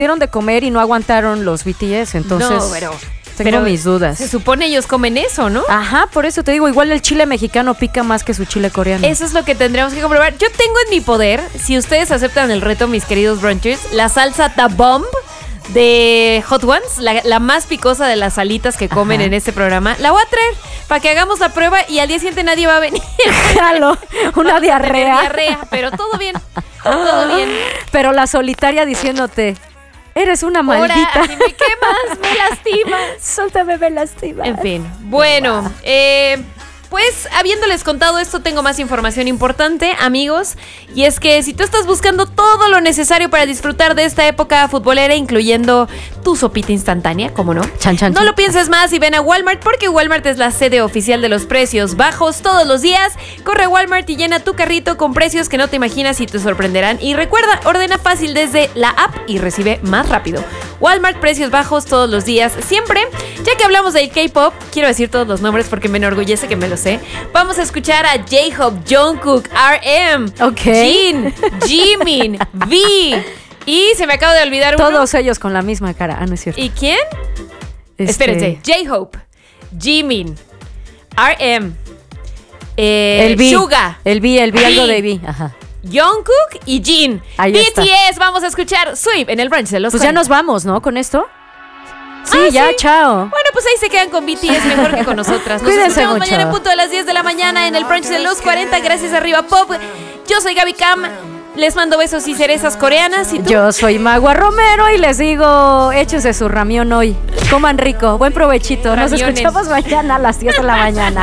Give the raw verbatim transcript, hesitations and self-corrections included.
dieron de comer y no aguantaron los B T S, entonces No, pero, tengo pero mis dudas. Se supone ellos comen eso, ¿no? Ajá, por eso te digo, igual el chile mexicano pica más que su chile coreano. Eso es lo que tendremos que comprobar. Yo tengo en mi poder, si ustedes aceptan el reto, mis queridos brunchers, la salsa Da Bomb de Hot Ones, la, la más picosa de las salitas que comen Ajá. en este programa. La voy a traer para que hagamos la prueba y al día siguiente nadie va a venir. Jalo, una diarrea. Diarrea, pero todo bien, todo bien. Pero la solitaria diciéndote, eres una Ahora, maldita. si me quemas, me lastimas. Suéltame, me lastimas. En fin, bueno, eh, pues habiéndoles contado esto, tengo más información importante, amigos. Y es que si tú estás buscando todo lo necesario para disfrutar de esta época futbolera, incluyendo tu sopita instantánea, ¿cómo no? Chan, chan, No chan. lo pienses más y ven a Walmart, porque Walmart es la sede oficial de los precios bajos todos los días. Corre a Walmart y llena tu carrito con precios que no te imaginas y te sorprenderán. Y recuerda, ordena fácil desde la app y recibe más rápido. Walmart, precios bajos todos los días, siempre. Ya que hablamos del K-pop, quiero decir todos los nombres porque me enorgullece que me lo sé. Vamos a escuchar a J-Hope, Jungkook, R M, Ok. Jin, Jimin, V. Y se me acaba de olvidar uno. Todos ellos con la misma cara. Ah, no es cierto. ¿Y quién? Este, Espérense. J-Hope, Jimin, R M, eh, El V. Suga, El V, el V, V. algo de V. Ajá. Jungkook y Jin. Ahí B está. T S, vamos a escuchar Sweep en el brunch de los Pues ya cuarenta. nos vamos, ¿no? Con esto. Sí, Ah, ya, sí. chao. Bueno, pues ahí se quedan con B T S mejor que con nosotras. Nos Cuídense escuchamos mucho. mañana en punto de las diez de la mañana en el brunch de los cuarenta. Gracias, Arriba Pop. Yo soy Gaby Cam. Les mando besos y cerezas coreanas. ¿Y tú? Yo soy Magua Romero y les digo, échense su ramión hoy. Coman rico, buen provechito. Nos Ramiones. escuchamos mañana a las diez de la mañana.